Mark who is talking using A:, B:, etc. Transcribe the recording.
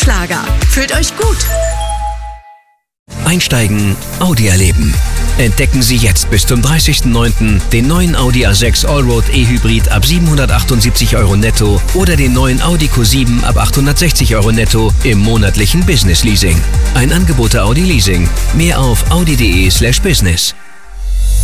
A: Schlager. Fühlt euch gut.
B: Einsteigen, Audi erleben. Entdecken Sie jetzt bis zum 30.09. den neuen Audi A6 Allroad E-Hybrid ab 778 € netto oder den neuen Audi Q7 ab 860 € netto im monatlichen Business Leasing. Ein Angebot der Audi Leasing. Mehr auf audi.de/business.